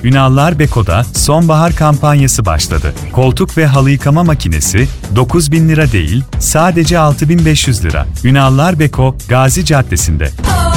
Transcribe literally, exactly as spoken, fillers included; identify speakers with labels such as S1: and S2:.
S1: Ünallar Beko'da sonbahar kampanyası başladı. Koltuk ve halı yıkama makinesi dokuz bin lira değil, sadece altı bin beş yüz lira. Ünallar Beko, Gazi Caddesi'nde.